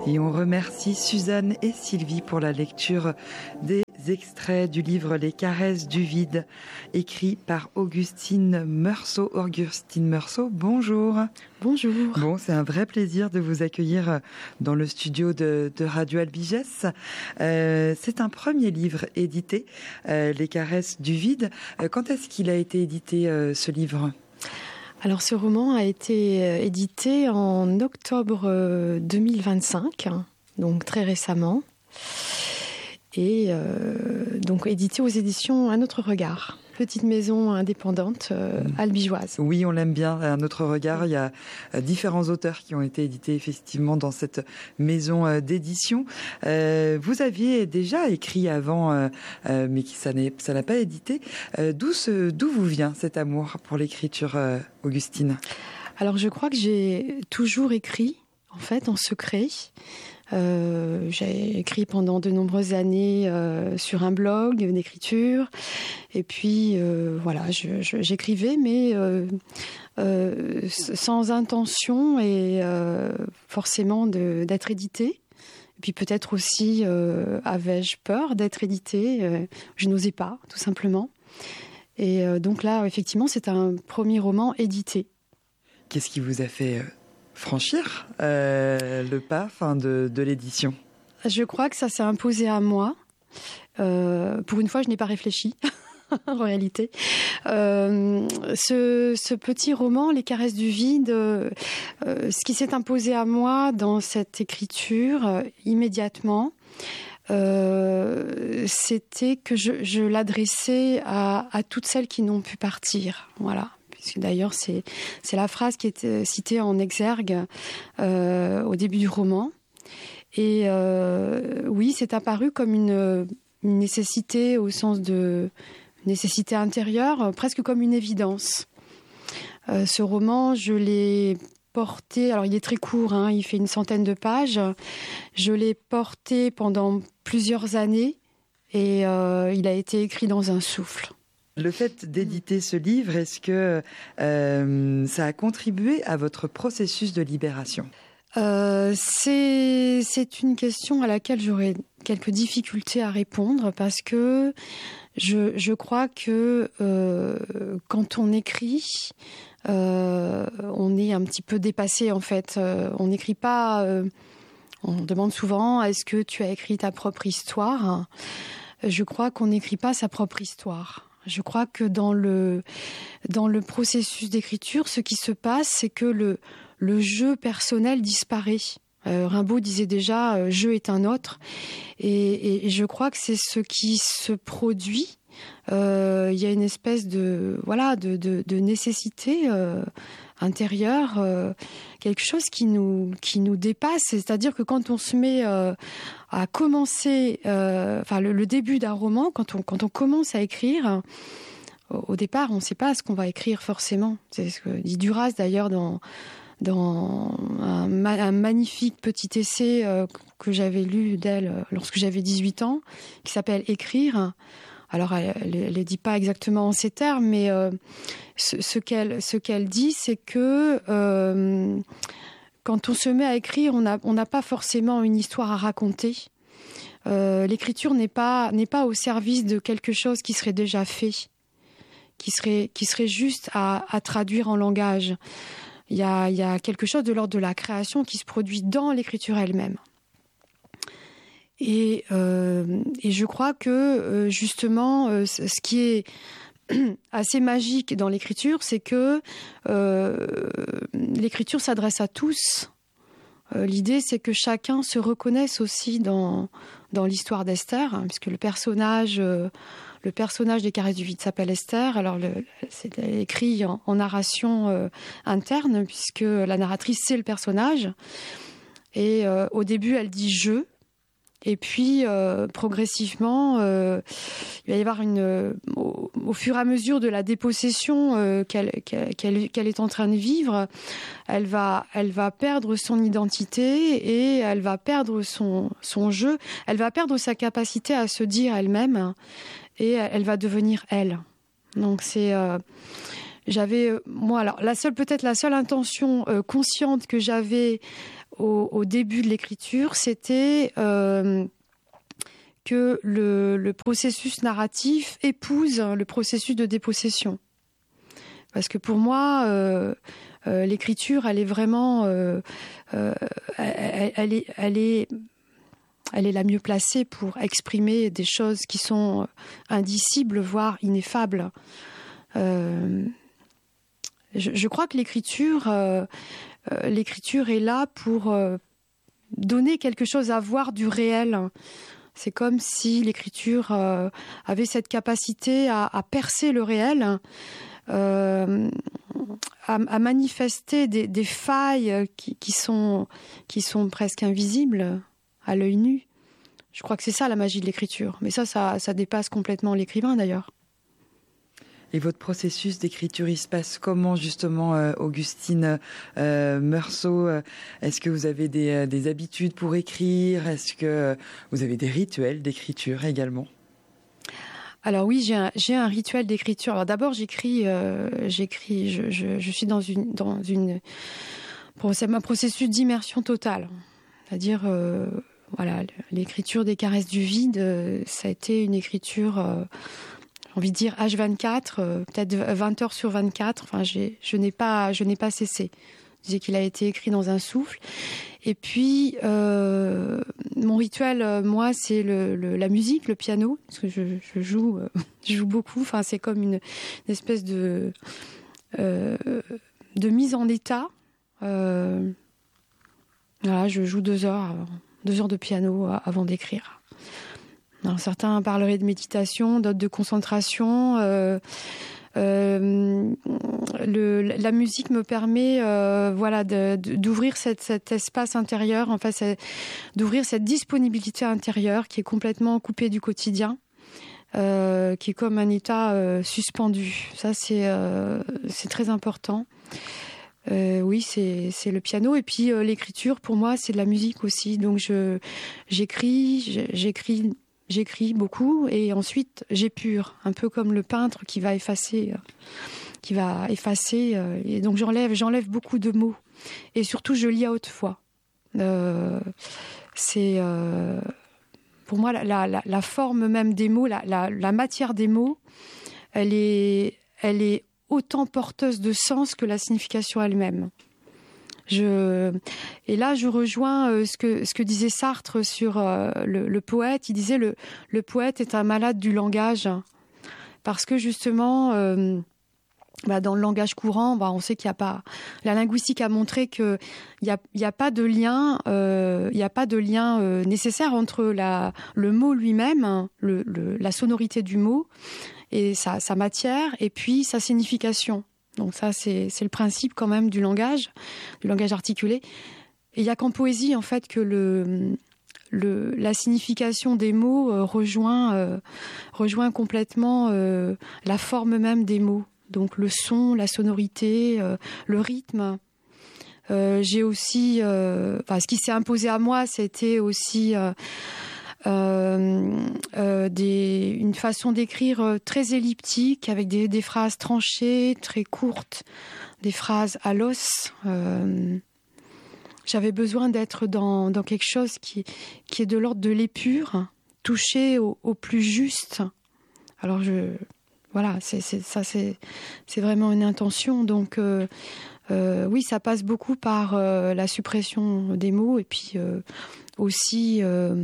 Et on remercie Suzanne et Sylvie pour la lecture des extraits du livre Les caresses du vide, écrit par Augustine Meursault. Augustine Meursault, bonjour. Bonjour. Bon, c'est un vrai plaisir de vous accueillir dans le studio de Radio Albigès. C'est un premier livre édité, Les caresses du vide. Quand est-ce qu'il a été édité, ce livre ? Alors ce roman a été édité en octobre 2025, donc très récemment, et donc édité aux éditions Un autre regard, petite maison indépendante albigeoise. Oui, on l'aime bien, Un autre regard. Il y a différents auteurs qui ont été édités effectivement dans cette maison d'édition. Vous aviez déjà écrit avant, mais ça n'a pas édité. D'où vous vient cet amour pour l'écriture, Augustine ? Alors je crois que j'ai toujours écrit, en fait, en secret. J'ai écrit pendant de nombreuses années sur un blog d'écriture, et puis voilà, j'écrivais, mais sans intention et forcément d'être édité. Et puis peut-être aussi avais-je peur d'être édité, je n'osais pas, tout simplement. Et donc là, effectivement, c'est un premier roman édité. Qu'est-ce qui vous a fait franchir le pas de l'édition ? Je crois que ça s'est imposé à moi. Pour une fois, je n'ai pas réfléchi, en réalité. Ce petit roman, Les caresses du vide, ce qui s'est imposé à moi dans cette écriture, immédiatement, c'était que je l'adressais à toutes celles qui n'ont pu partir. Voilà. Puisque d'ailleurs, c'est la phrase qui est citée en exergue au début du roman. Et oui, c'est apparu comme une nécessité au sens de nécessité intérieure, presque comme une évidence. Ce roman, je l'ai porté, alors il est très court, il fait une centaine de pages. Je l'ai porté pendant plusieurs années et il a été écrit dans un souffle. Le fait d'éditer ce livre, est-ce que ça a contribué à votre processus de libération ? C'est une question à laquelle j'aurais quelques difficultés à répondre parce que je crois que quand on écrit, on est un petit peu dépassé en fait. On n'écrit pas. On demande souvent est-ce que tu as écrit ta propre histoire ? Je crois qu'on n'écrit pas sa propre histoire. Je crois que dans le processus d'écriture, ce qui se passe, c'est que le jeu personnel disparaît. Rimbaud disait déjà « jeu est un autre ». Et je crois que c'est ce qui se produit. Il y a une espèce de nécessité intérieure, quelque chose qui nous dépasse. C'est-à-dire que quand on se met à commencer, le début d'un roman, quand on commence à écrire, au départ, on ne sait pas ce qu'on va écrire forcément. C'est ce que dit Duras d'ailleurs dans un magnifique petit essai que j'avais lu d'elle lorsque j'avais 18 ans, qui s'appelle « Écrire ». Alors, elle ne dit pas exactement en ces termes, mais ce qu'elle dit, c'est que quand on se met à écrire, on n'a pas forcément une histoire à raconter. L'écriture n'est pas au service de quelque chose qui serait déjà fait, qui serait juste à traduire en langage. Il y a quelque chose de l'ordre de la création qui se produit dans l'écriture elle-même. Et je crois que justement, ce qui est assez magique dans l'écriture, c'est que l'écriture s'adresse à tous. L'idée, c'est que chacun se reconnaisse aussi dans l'histoire d'Esther, puisque le personnage des caresses du vide s'appelle Esther. Alors, c'est écrit en narration interne, puisque la narratrice, c'est le personnage. Et au début, elle dit « je ». Et puis, progressivement, il va y avoir au fur et à mesure de la dépossession qu'elle est en train de vivre, elle va perdre son identité et elle va perdre son jeu. Elle va perdre sa capacité à se dire elle-même et elle va devenir elle. Donc, j'avais, moi, alors, la seule intention consciente que j'avais au début de l'écriture, c'était que le processus narratif épouse le processus de dépossession. Parce que pour moi, l'écriture, elle est vraiment, elle est la mieux placée pour exprimer des choses qui sont indicibles, voire ineffables. Je crois que l'écriture est là pour donner quelque chose à voir du réel. C'est comme si l'écriture avait cette capacité à percer le réel, à manifester des failles qui sont presque invisibles à l'œil nu. Je crois que c'est ça la magie de l'écriture. Mais ça dépasse complètement l'écrivain d'ailleurs. Et votre processus d'écriture, il se passe comment justement, Augustine Meursault? Est-ce que vous avez des habitudes pour écrire? Est-ce que vous avez des rituels d'écriture également? Alors oui, j'ai un rituel d'écriture. Alors d'abord, j'écris. Je suis dans c'est un processus d'immersion totale. C'est-à-dire, voilà, l'écriture des Caresses du vide, ça a été une écriture. J'ai envie de dire H24, peut-être 20 heures sur 24. Enfin, je n'ai pas cessé. Je disais qu'il a été écrit dans un souffle. Et puis, mon rituel, moi, c'est la musique, le piano, parce que je joue beaucoup. Enfin, c'est comme une espèce de mise en état. Voilà, je joue 2 heures de piano avant d'écrire. Alors, certains parleraient de méditation, d'autres de concentration. La musique me permet, d'ouvrir cet espace intérieur, en fait, d'ouvrir cette disponibilité intérieure qui est complètement coupée du quotidien, qui est comme un état suspendu. Ça, c'est très important. Oui, c'est le piano. Et puis l'écriture, pour moi, c'est de la musique aussi. Donc j'écris beaucoup et ensuite j'épure, un peu comme le peintre qui va effacer. Et donc j'enlève beaucoup de mots. Et surtout, je lis à haute voix. C'est pour moi la forme même des mots, la matière des mots, elle est autant porteuse de sens que la signification elle-même. Et là, je rejoins ce que disait Sartre sur le poète. Il disait le poète est un malade du langage, parce que justement, dans le langage courant, on sait qu'il n'y a pas. La linguistique a montré qu'il n'y a pas de lien, nécessaire entre le mot lui-même, la sonorité du mot et sa matière, et puis sa signification. Donc ça, c'est le principe quand même du langage articulé. Et il n'y a qu'en poésie, en fait, que la signification des mots rejoint complètement la forme même des mots. Donc le son, la sonorité, le rythme. J'ai aussi... ce qui s'est imposé à moi, c'était aussi... une façon d'écrire très elliptique, avec des phrases tranchées, très courtes, des phrases à l'os. J'avais besoin d'être dans quelque chose qui est de l'ordre de l'épure, touché au plus juste. Alors voilà, c'est vraiment une intention. Donc oui, ça passe beaucoup par la suppression des mots et puis aussi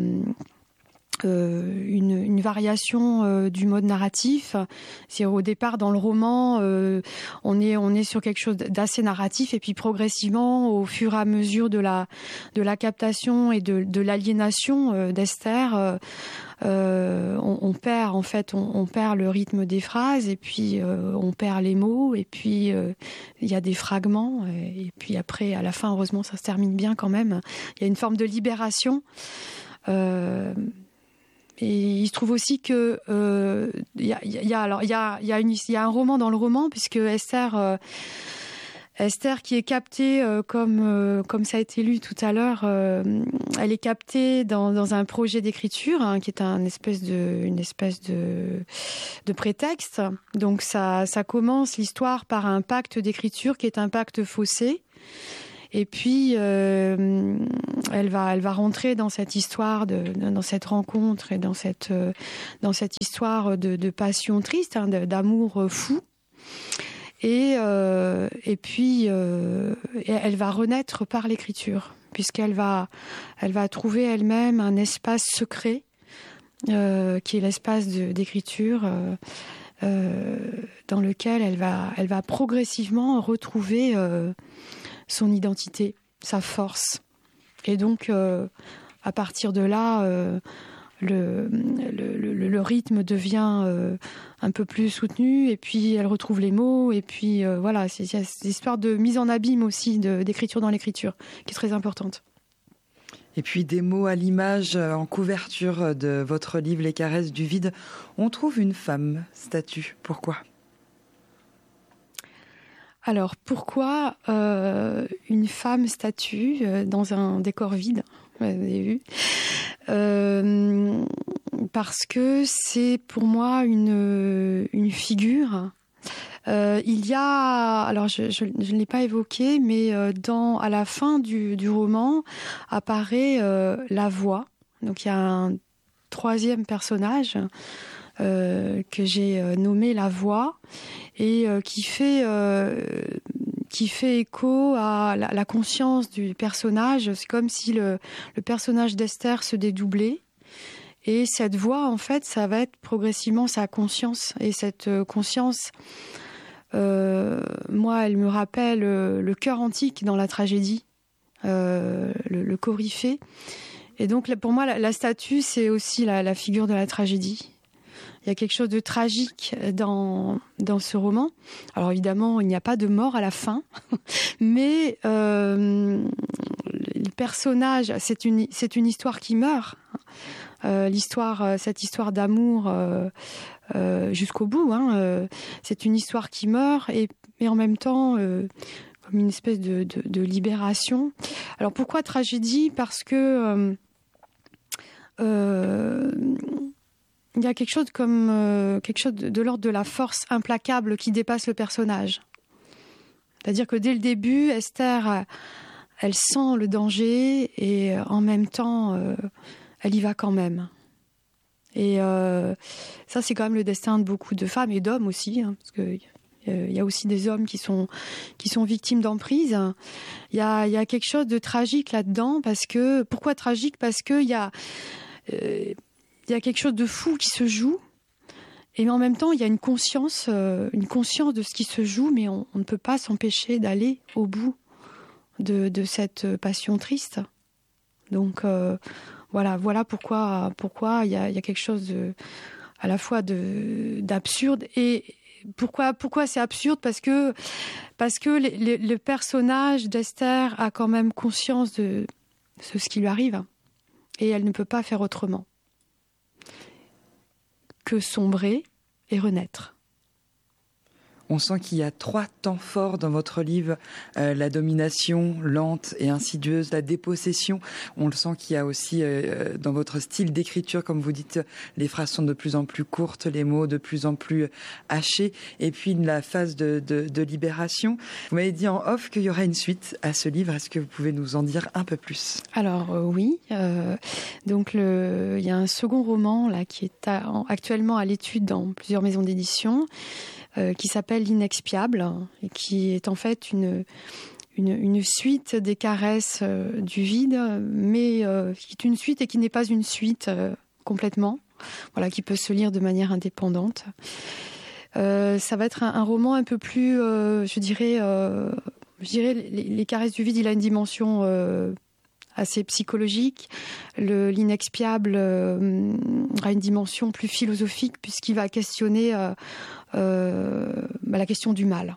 une variation du mode narratif. C'est au départ dans le roman, on est sur quelque chose d'assez narratif, et puis progressivement, au fur et à mesure de la captation et de l'aliénation d'Esther, on perd le rythme des phrases, et puis on perd les mots, et puis il y a des fragments, et puis après, à la fin, heureusement, ça se termine bien quand même. Il y a une forme de libération. Et il se trouve aussi que il y a un roman dans le roman, puisque Esther qui est captée comme ça a été lu tout à l'heure, elle est captée dans un projet d'écriture, qui est une espèce de prétexte. Donc ça commence l'histoire par un pacte d'écriture qui est un pacte faussé. Et puis, elle va rentrer dans cette histoire, dans cette rencontre et dans cette histoire de passion triste, hein, d'amour fou. Et puis, elle va renaître par l'écriture, puisqu'elle va trouver elle-même un espace secret, qui est l'espace d'écriture, dans lequel elle va progressivement retrouver son identité, sa force. Et donc, à partir de là, le rythme devient un peu plus soutenu, et puis elle retrouve les mots, et puis voilà, c'est cette histoire de mise en abîme aussi, d'écriture dans l'écriture, qui est très importante. Et puis des mots à l'image en couverture de votre livre Les caresses du vide. On trouve une femme statue. Pourquoi ? Alors pourquoi une femme statue dans un décor vide ? Vous avez vu ? Parce que c'est pour moi une figure. Il y a, alors je ne l'ai pas évoqué, mais à la fin du roman apparaît la voix. Donc il y a un troisième personnage que j'ai nommé la voix, et qui fait écho à la conscience du personnage. C'est comme si le personnage d'Esther se dédoublait. Et cette voix, en fait, ça va être progressivement sa conscience. Et cette conscience, moi, elle me rappelle le chœur antique dans la tragédie, le coryphée. Et donc, pour moi, la statue, c'est aussi la figure de la tragédie. Il y a quelque chose de tragique dans ce roman. Alors évidemment, il n'y a pas de mort à la fin, mais le personnage, c'est une histoire qui meurt. Cette histoire d'amour jusqu'au bout, hein, c'est une histoire qui meurt, et en même temps comme une espèce de libération. Alors pourquoi tragédie ? Parce que il y a quelque chose de l'ordre de la force implacable qui dépasse le personnage. C'est-à-dire que dès le début, Esther, elle sent le danger, et en même temps, elle y va quand même. Et ça, c'est quand même le destin de beaucoup de femmes et d'hommes aussi, hein, parce que il y a aussi des hommes qui sont victimes d'emprise. Il y a quelque chose de tragique là-dedans, pourquoi tragique ? Parce que il y a quelque chose de fou qui se joue, et en même temps il y a une conscience de ce qui se joue, mais on ne peut pas s'empêcher d'aller au bout de cette passion triste. Donc voilà pourquoi il y a quelque chose à la fois d'absurde. Et pourquoi c'est absurde ? Parce que le personnage d'Esther a quand même conscience de ce qui lui arrive, et elle ne peut pas faire autrement que sombrer et renaître. On sent qu'il y a 3 temps forts dans votre livre, la domination lente et insidieuse, la dépossession. On le sent qu'il y a aussi dans votre style d'écriture, comme vous dites, les phrases sont de plus en plus courtes, les mots de plus en plus hachés, et puis la phase de libération. Vous m'avez dit en off qu'il y aurait une suite à ce livre. Est-ce que vous pouvez nous en dire un peu plus ? Alors oui, donc il y a un second roman là qui est actuellement à l'étude dans plusieurs maisons d'édition, qui s'appelle L'Inexpiable, et qui est en fait une suite des caresses du vide, mais qui est une suite et qui n'est pas une suite complètement, voilà, qui peut se lire de manière indépendante. Ça va être un roman un peu plus, je dirais, les caresses du vide, il a une dimension assez psychologique. L'Inexpiable a une dimension plus philosophique, puisqu'il va questionner la question du mal.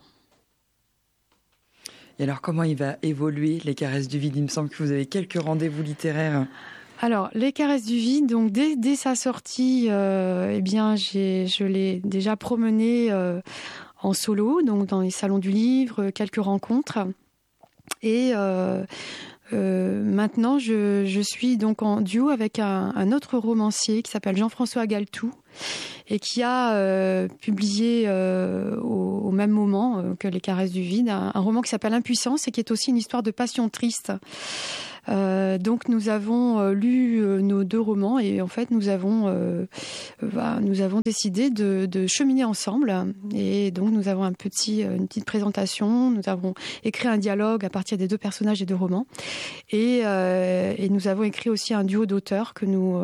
Et alors, comment il va évoluer, Les caresses du vide ? Il me semble que vous avez quelques rendez-vous littéraires. Alors, Les caresses du vide, donc dès sa sortie, je l'ai déjà promené en solo, donc dans les salons du livre, quelques rencontres. Et maintenant, je suis donc en duo avec un autre romancier qui s'appelle Jean-François Galtou et qui a publié au même moment que Les Caresses du Vide un roman qui s'appelle Impuissance et qui est aussi une histoire de passion triste. Donc nous avons lu nos 2 romans et en fait nous avons décidé de cheminer ensemble et donc nous avons une petite présentation, nous avons écrit un dialogue à partir des 2 personnages des 2 romans et nous avons écrit aussi un duo d'auteurs que nous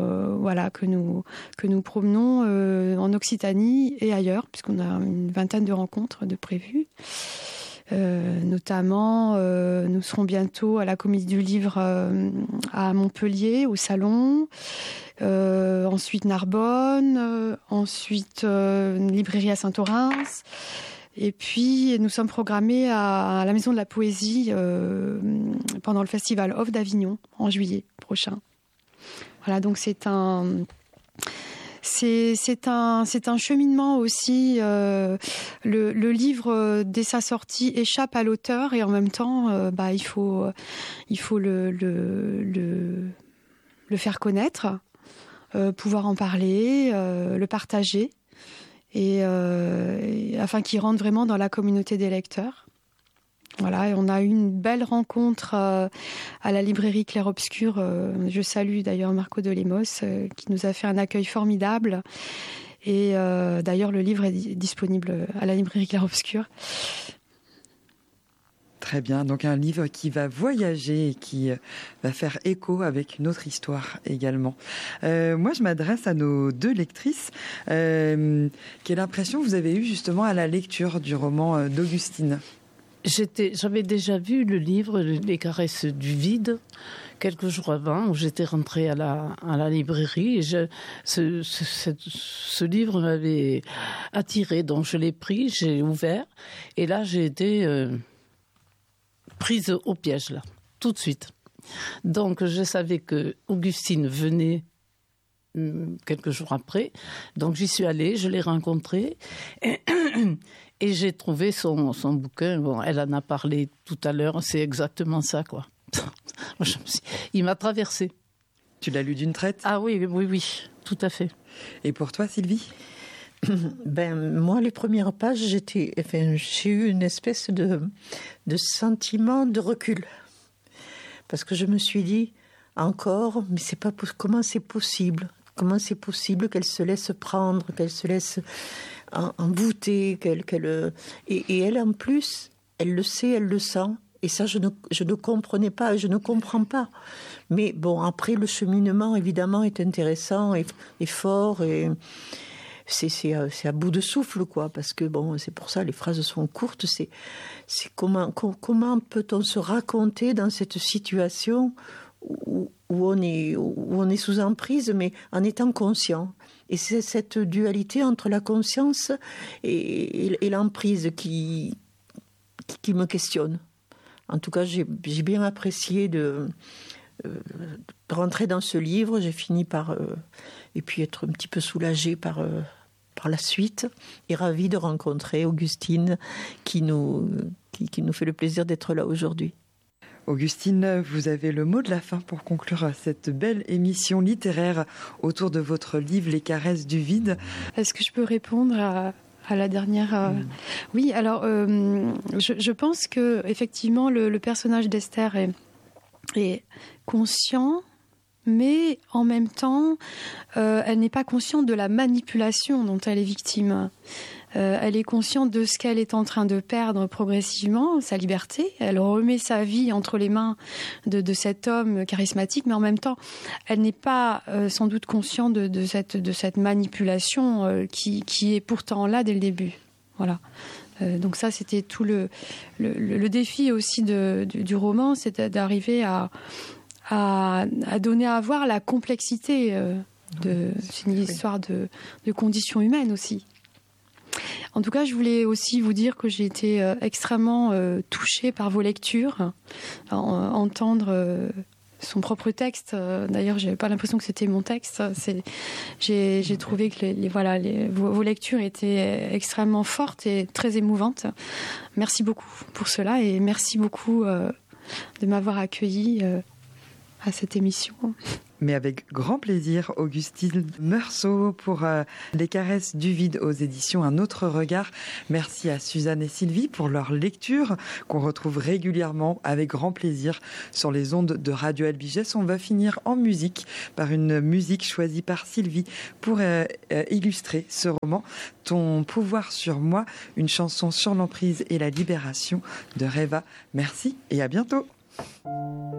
promenons en Occitanie et ailleurs puisqu'on a une 20aine de rencontres de prévues. Notamment, nous serons bientôt à la Comédie du Livre à Montpellier, au Salon, ensuite Narbonne, ensuite une librairie à Saint-Orens, et puis nous sommes programmés à la Maison de la Poésie pendant le Festival Off d'Avignon en juillet prochain. Voilà, donc c'est un cheminement aussi. Le livre, dès sa sortie, échappe à l'auteur et en même temps, il faut le faire connaître, pouvoir en parler, le partager, et afin qu'il rentre vraiment dans la communauté des lecteurs. Voilà, et on a eu une belle rencontre à la librairie Clair-Obscur. Je salue d'ailleurs Marco de Lemos qui nous a fait un accueil formidable. Et d'ailleurs, le livre est disponible à la librairie Clair-Obscur. Très bien, donc un livre qui va voyager et qui va faire écho avec une autre histoire également. Moi, je m'adresse à nos 2 lectrices. Quelle impression vous avez eue justement à la lecture du roman d'Augustine ? J'avais déjà vu le livre Les Caresses du Vide quelques jours avant, où j'étais rentrée à la librairie. Et ce livre m'avait attirée, donc je l'ai pris, j'ai ouvert. Et là, j'ai été prise au piège, là, tout de suite. Donc, je savais que Augustine venait quelques jours après. Donc, j'y suis allée, je l'ai rencontrée. Et j'ai trouvé son bouquin. Bon, elle en a parlé tout à l'heure. C'est exactement ça, quoi. Il m'a traversée. Tu l'as lu d'une traite ? Ah oui, tout à fait. Et pour toi, Sylvie ? Moi, les premières pages, j'ai eu une espèce de sentiment de recul. Parce que je me suis dit, encore, mais c'est pas comment c'est possible ? Comment c'est possible qu'elle se laisse prendre, qu'elle se laisse envoûter, et elle, en plus, elle le sait, elle le sent. Et ça, je ne comprenais pas, je ne comprends pas. Mais bon, après, le cheminement, évidemment, est intéressant et fort. Et c'est à bout de souffle, quoi. Parce que, bon, c'est pour ça, les phrases sont courtes. C'est comment peut-on se raconter dans cette situation où on est sous emprise, mais en étant conscient. Et c'est cette dualité entre la conscience et l'emprise qui me questionne. En tout cas, j'ai bien apprécié de rentrer dans ce livre. J'ai fini par et puis être un petit peu soulagée par la suite et ravie de rencontrer Augustine qui nous fait le plaisir d'être là aujourd'hui. Augustine, vous avez le mot de la fin pour conclure cette belle émission littéraire autour de votre livre Les Caresses du Vide. Est-ce que je peux répondre à la dernière Oui, alors je pense que effectivement le personnage d'Esther est conscient, mais en même temps, elle n'est pas consciente de la manipulation dont elle est victime. Elle est consciente de ce qu'elle est en train de perdre progressivement, sa liberté. Elle remet sa vie entre les mains de cet homme charismatique, mais en même temps, elle n'est pas sans doute consciente de cette manipulation qui est pourtant là dès le début. Voilà. Donc ça, c'était tout le défi aussi du roman, c'est d'arriver à donner à voir la complexité c'est une histoire de conditions humaines aussi. En tout cas, je voulais aussi vous dire que j'ai été extrêmement touchée par vos lectures. Entendre son propre texte, d'ailleurs, j'avais pas l'impression que c'était mon texte. J'ai trouvé que vos lectures étaient extrêmement fortes et très émouvantes. Merci beaucoup pour cela et merci beaucoup m'avoir accueilli à cette émission. Mais avec grand plaisir, Augustine Meursault pour Les caresses du vide aux éditions Un autre regard. Merci à Suzanne et Sylvie pour leur lecture qu'on retrouve régulièrement avec grand plaisir sur les ondes de Radio Albiges. On va finir en musique par une musique choisie par Sylvie pour illustrer ce roman. Ton pouvoir sur moi, une chanson sur l'emprise et la libération de Reva. Merci et à bientôt.